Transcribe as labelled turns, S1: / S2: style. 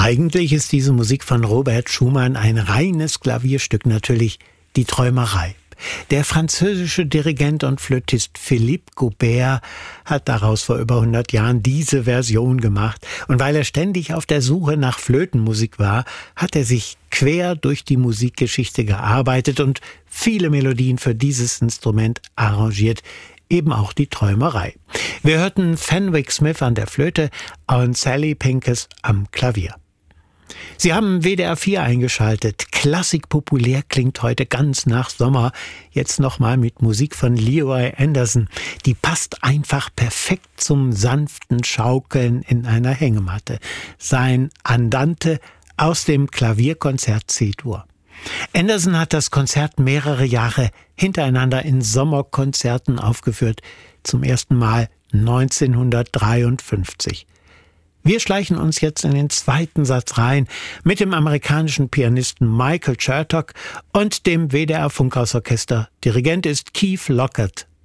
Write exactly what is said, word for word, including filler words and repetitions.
S1: Eigentlich ist diese Musik von Robert Schumann ein reines Klavierstück, natürlich die Träumerei. Der französische Dirigent und Flötist Philippe Goubert hat daraus vor über hundert Jahren diese Version gemacht. Und weil er ständig auf der Suche nach Flötenmusik war, hat er sich quer durch die Musikgeschichte gearbeitet und viele Melodien für dieses Instrument arrangiert, eben auch die Träumerei. Wir hörten Fenwick Smith an der Flöte und Sally Pincus am Klavier. Sie haben W D R vier eingeschaltet. Klassik populär klingt heute ganz nach Sommer. Jetzt nochmal mit Musik von Leroy Anderson. Die passt einfach perfekt zum sanften Schaukeln in einer Hängematte. Sein Andante aus dem Klavierkonzert C-Dur. Anderson hat das Konzert mehrere Jahre hintereinander in Sommerkonzerten aufgeführt. Zum ersten Mal neunzehnhundertdreiundfünfzig. Wir schleichen uns jetzt in den zweiten Satz rein mit dem amerikanischen Pianisten Michael Chertok und dem W D R Funkhausorchester. Dirigent ist Keith Lockett.